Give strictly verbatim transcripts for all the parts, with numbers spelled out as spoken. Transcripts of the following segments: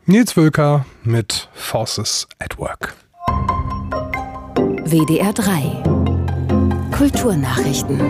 Nils Wölker mit Forces at Work. W D R drei Kulturnachrichten.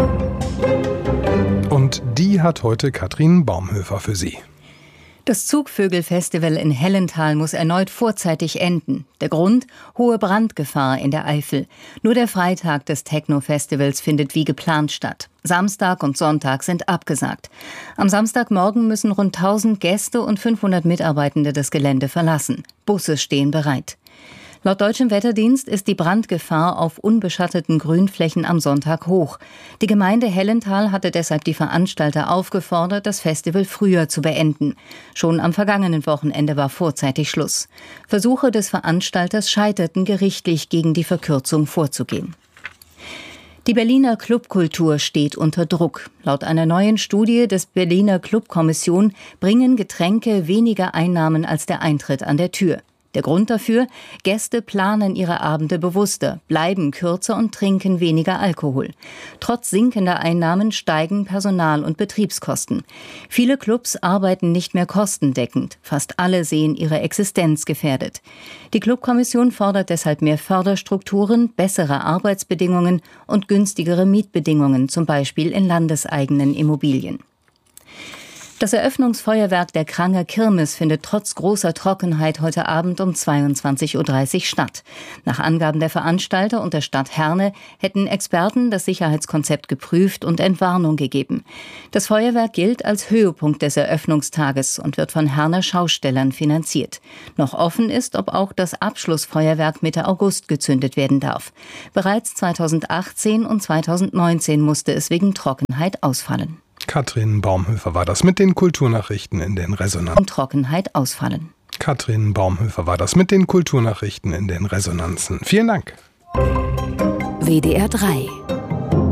Und die hat heute Katrin Baumhöfer für Sie. Das Zugvögel-Festival in Hellental muss erneut vorzeitig enden. Der Grund? Hohe Brandgefahr in der Eifel. Nur der Freitag des Techno-Festivals findet wie geplant statt. Samstag und Sonntag sind abgesagt. Am Samstagmorgen müssen rund tausend Gäste und fünfhundert Mitarbeitende das Gelände verlassen. Busse stehen bereit. Laut deutschem Wetterdienst ist die Brandgefahr auf unbeschatteten Grünflächen am Sonntag hoch. Die Gemeinde Hellental hatte deshalb die Veranstalter aufgefordert, das Festival früher zu beenden. Schon am vergangenen Wochenende war vorzeitig Schluss. Versuche des Veranstalters scheiterten gerichtlich, gegen die Verkürzung vorzugehen. Die Berliner Clubkultur steht unter Druck. Laut einer neuen Studie des Berliner Clubkommission bringen Getränke weniger Einnahmen als der Eintritt an der Tür. Der Grund dafür? Gäste planen ihre Abende bewusster, bleiben kürzer und trinken weniger Alkohol. Trotz sinkender Einnahmen steigen Personal- und Betriebskosten. Viele Clubs arbeiten nicht mehr kostendeckend. Fast alle sehen ihre Existenz gefährdet. Die Clubkommission fordert deshalb mehr Förderstrukturen, bessere Arbeitsbedingungen und günstigere Mietbedingungen, zum Beispiel in landeseigenen Immobilien. Das Eröffnungsfeuerwerk der Kranger Kirmes findet trotz großer Trockenheit heute Abend um zweiundzwanzig Uhr dreißig statt. Nach Angaben der Veranstalter und der Stadt Herne hätten Experten das Sicherheitskonzept geprüft und Entwarnung gegeben. Das Feuerwerk gilt als Höhepunkt des Eröffnungstages und wird von Herner Schaustellern finanziert. Noch offen ist, ob auch das Abschlussfeuerwerk Mitte August gezündet werden darf. Bereits zweitausendachtzehn und zweitausendneunzehn musste es wegen Trockenheit ausfallen. Katrin Baumhöfer war das mit den Kulturnachrichten in den Resonanzen. Trockenheit ausfallen. Katrin Baumhöfer war das mit den Kulturnachrichten in den Resonanzen. Vielen Dank. W D R drei